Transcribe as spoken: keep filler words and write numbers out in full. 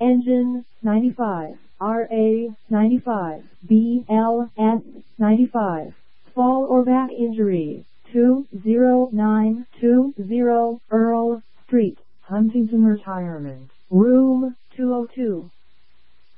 Engine, ninety-five. R A, ninety-five. B L S, ninety-five. Fall or back injury, two zero nine two zero Earl Street, Huntington Retirement, room two oh two.